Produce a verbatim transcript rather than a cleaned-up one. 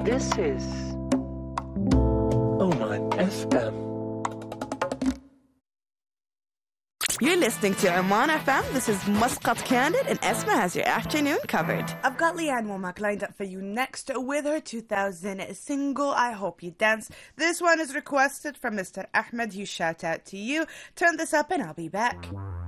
This is Oman F M. You're listening to Oman F M. This is Muscat Candid, and Esma has your afternoon covered. I've got Leanne Womack lined up for you next with her two thousand single, I Hope You Dance. This one is requested from Mister Ahmed. You shout out to you. Turn this up and I'll be back.